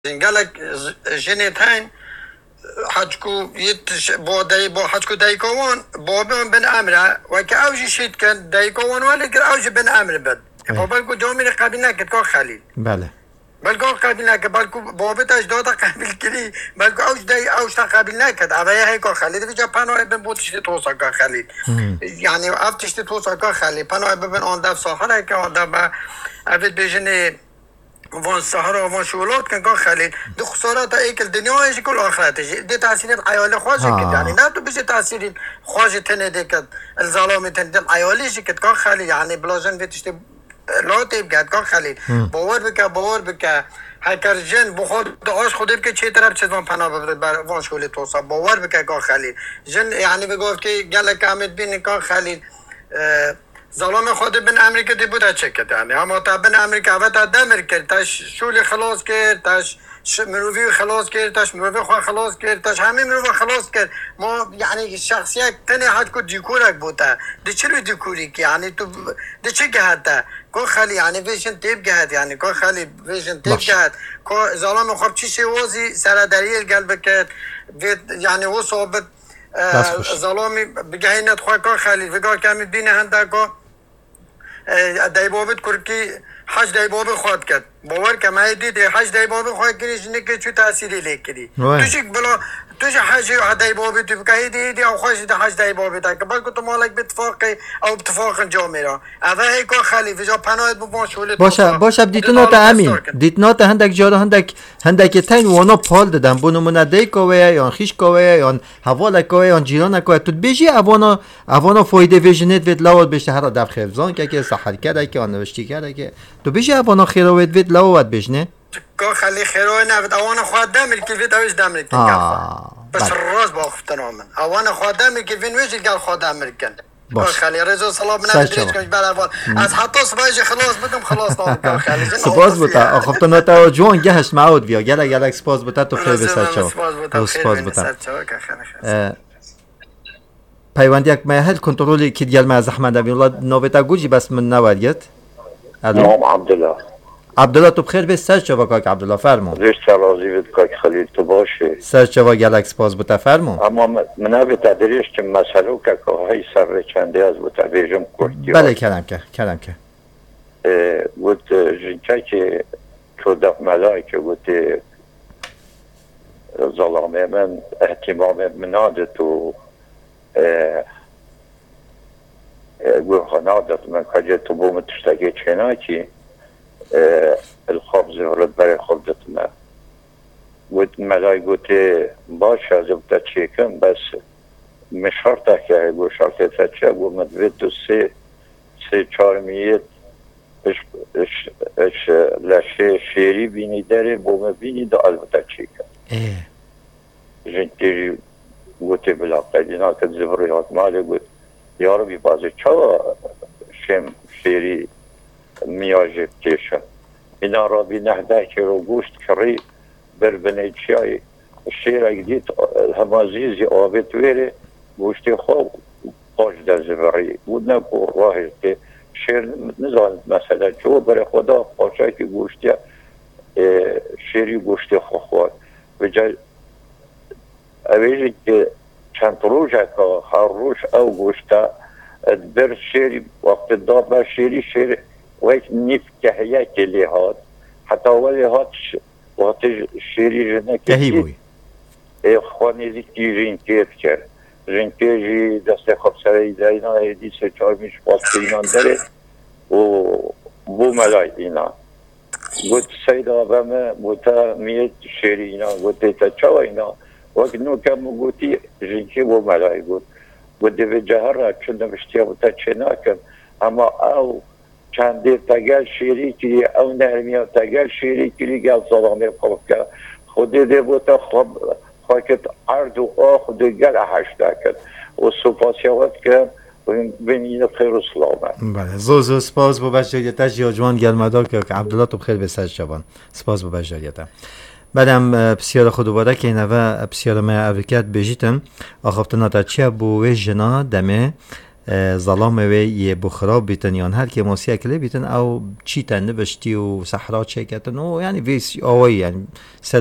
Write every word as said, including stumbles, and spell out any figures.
قالك جنتين حجكو يتش بو داي بو حجكو دايكوان بو بن امره وكاوجي شيت كان دايكوان ولا اوجي بن امره بد فبالكو دومي قابلنا كتكو خليل بله بلکو قابلنا که بلکو بابت اجداد قابل کلی بلکو اوج دای اوج قابلنا کد اوایه هی کو خلید ویجا پناه بن بوتشت توسا کا خلید یعنی افتشت توسا کا خلید پناه بن آن دف ساحره که آن دف افت بجنه وان سهرة وان شغلات كان كان خليل دي خسارات هيك الدنيا ايش كل اخراتش دي تاثيرات عيال خواجه كده يعني لا تو بس تاثير خواجه تنه ديك الظلام تندم عيالش كده كان خليل يعني بلازم بتشت لا تبقى كان خليل باور بك باور بك هکر جن بخود آش خودی که چه طرف چه زمان پناه ببرد بر وان شغلی توسا باور بك كان خليل جن يعني بگفت که گله کامت بین كان خليل ظلام خود بن امریکا دی بوده چه کرد یعنی اما تا بن امریکا و تا دمر کرد تاش شولی خلاص کرد تاش مروفی خلاص کرد تاش مروفی خواه خلاص کرد تاش همه مروفی خلاص کرد ما یعنی شخصیت تنه حد کو دیکورک بوده دی چلو دیکوری که یعنی تو دی چه گهده کو خالی یعنی ویژن تیب گهد یعنی کو خالی ویژن تیب گهد کو ظلام خوب چی شوازی سردریل قلب کرد یعنی و صحبت ظلامی بگهینت خواه که خالی وگاه کمی بینه هنده که دای بابت کرکی حج دای باب خود کرد باور که ما دید حج دای باب خود کردیش نکه چه تأثیری لیکری توش بلا توش حج دای باب تو بکهی دیدی او خوش ده حج دای باب تا که بلکه تو مالک باتفاقی او اتفاق جامعه اوه هی که خلیفه جا پناهت ببان شوله باشه باشه دیتنا تا امین دیتنا تا هندک جاده هندک هندک تین وانا پال دادن بونو من دی کوه یا خیش کوه یا حواله کوه یا جیران کوه تو بیشی اوانا اوانا فایده ویژنت وید لاود بشه هر دف خفزان که که صحت کرده که آن نوشتی کرده که تو بیشی اوانا خیروت وید لاود بشنه که خلی خیروت نبود اوانا خود دمر که وید اوش دمر کن بس الراس باخفتن من اوانا خود دمر که وین ویش گل خود دمر کن خالی رضا سلام نمیدونید کنش بعد اول از حتی صبحش خلاص بدم خلاص نام خالی سپاس بوده خب تو تا جوان گهش معود بیا گله گله سپاس بوده تو خیر بسرچو سپاس بوده پیوند یک محل کنترلی که دیگر ما زحمت نبی الله نوبتا گوجی بس من نوارید نام عبدالله عبدالله تو بخیر به سر چوا کاک عبدالله فرمون زشت راضی بید کاک خلیل تو باشه سر چوا گلکس باز بوده فرمون اما منه به تدریش که مسئله که که های سر چنده از بوده بیجم کردی بله کلم که کلم که بود جنکه که تو دف ملای که بود ظلامه من احتمام مناده تو گوهانادت من کجه تو بوم تشتگه چنه که الخبز ورد برای خبزت ما گوت ملای گوت باش از ابتا چیکم بس مشارتا که گو شارتا تا چه گو مدوید دو سه سه چار میت اش, اش, اش لشه شیری بینی داره بو مبینی دا البتا چیکم جنتیری گوتی بلا قیدینا که زبریات مالی گوت یارو بی بازی چا شم شیری میاجب تیشه اینا را بی نهده که رو گوشت کری بر بنیچی های شیر اگدید همازیزی آبت ویره گوشتی خواب پاش در زبری بود نکو راهش که شیر نزاند مثلا چو برای خدا پاچای که گوشتی شیری گوشتی خواه و جای اویجی که چند روش که هر روش او گوشتا بر شیری وقت دا بر شیری شیر وقت نیف که هیا که لیهات حتی ولی هات وقت شیری جنه که هی بوی خوانیزی که جین کیف کرد جین کیجی دست خوب سرای داینا ایدی سه چار میش باز که اینان داره و بو ملای اینا گوت سید آبامه بوتا میت شیری اینا گوتی تا چاو اینا وقت نو کم گوتی جین کی بو ملای گوت گوت دوی جهر را چون نمشتیا بوتا چه ناکم اما او چند تاگل شیری کلی او نرمیا تاگل شیری کلی گل ظلامه خوب که خودی ده بوتا خوب خواهد عرض و آخ ده گل هشتا کرد و سپاسیوات که بینید خیر و سلامت بله زو زو سپاس با بشریتا جیاجوان گل مدار که عبدالله تو بخیر بسر جوان سپاس با بشریتا بعدم بسیار خود دوباره که اینوه بسیار ما افریکت بجیتم آخفتنا تا چه بوه جنا دمه ظلام وی یه بخراب بیتن یان هر که موسیقی کلی بیتن او چی تن نبشتی و صحرا چه کتن و یعنی ویس آوی یعنی